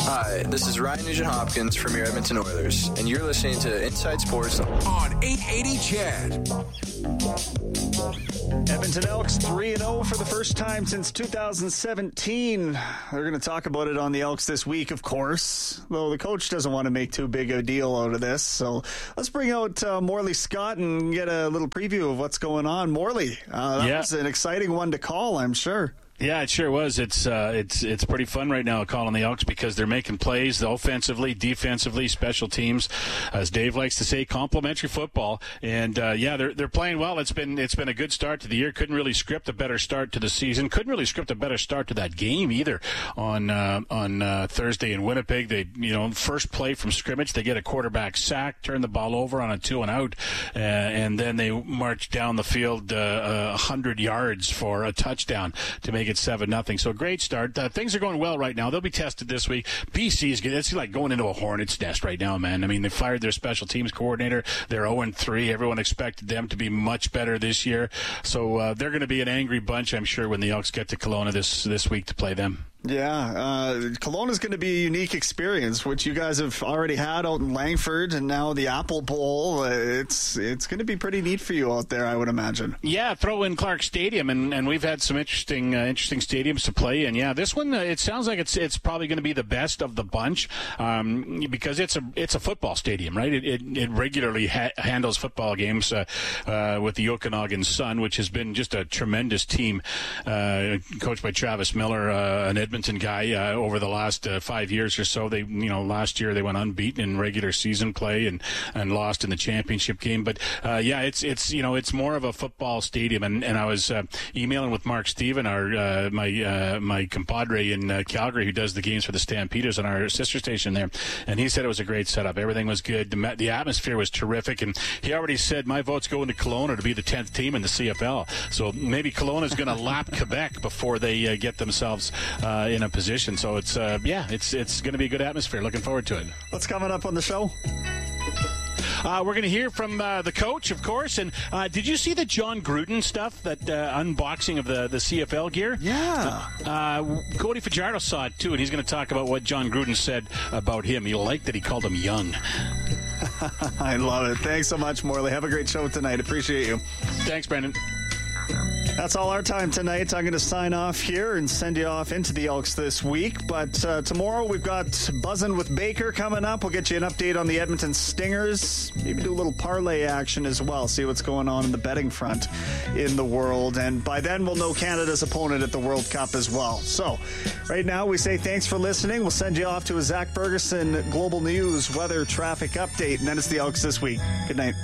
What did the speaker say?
Hi, this is Ryan Nugent-Hopkins from your Edmonton Oilers, and you're listening to Inside Sports on 880 CHED. Edmonton Elks 3-0 for the first time since 2017. They're going to talk about it on the Elks this week, of course, though the coach doesn't want to make too big a deal out of this. So let's bring out Morley Scott and get a little preview of what's going on. Morley, that was an exciting one to call, I'm sure. Yeah, it sure was. It's pretty fun right now calling the Elks because they're making plays offensively, defensively, special teams, as Dave likes to say, complimentary football. And they're playing well. It's been a good start to the year. Couldn't really script a better start to the season. Couldn't really script a better start to that game either on Thursday in Winnipeg. They first play from scrimmage, they get a quarterback sack, turn the ball over on a 2-and-out, and then they march down the field 100 yards for a touchdown to make it 7-0. So great start. Things are going well right now. They'll be tested this week. BC's it's like going into a hornet's nest right now, man. I mean, they fired their special teams coordinator. They're 0-3. Everyone expected them to be much better this year. So they're going to be an angry bunch, I'm sure, when the Elks get to Kelowna this week to play them. Yeah, Kelowna is going to be a unique experience, which you guys have already had out in Langford, and now the Apple Bowl. It's going to be pretty neat for you out there, I would imagine. Yeah, throw in Clark Stadium, and we've had some interesting stadiums to play in. Yeah, this one it sounds like it's probably going to be the best of the bunch because it's a football stadium, right? It regularly handles football games with the Okanagan Sun, which has been just a tremendous team, coached by Travis Miller, an Edmonton guy over the last 5 years or so. They, last year they went unbeaten in regular season play and lost in the championship game. But it's more of a football stadium. And I was emailing with Mark Steven, my compadre in Calgary, who does the games for the Stampeders on our sister station there, and he said it was a great setup. Everything was good. The atmosphere was terrific, and he already said my vote's going to Kelowna to be the 10th team in the CFL. So maybe Kelowna's going to lap Quebec before they get themselves in a position. So it's going to be a good atmosphere. Looking forward to it. What's coming up on the show? We're going to hear from the coach, of course. And did you see the John Gruden stuff, that unboxing of the CFL gear? Yeah. Cody Fajardo saw it, too, and he's going to talk about what John Gruden said about him. You'll like that he called him young. I love it. Thanks so much, Morley. Have a great show tonight. Appreciate you. Thanks, Brendan. That's all our time tonight. I'm going to sign off here and send you off into the Elks this week. But tomorrow we've got Buzzin' with Baker coming up. We'll get you an update on the Edmonton Stingers. Maybe do a little parlay action as well. See what's going on in the betting front in the world. And by then we'll know Canada's opponent at the World Cup as well. So right now we say thanks for listening. We'll send you off to a Zach Ferguson Global News weather traffic update. And then it's the Elks this week. Good night.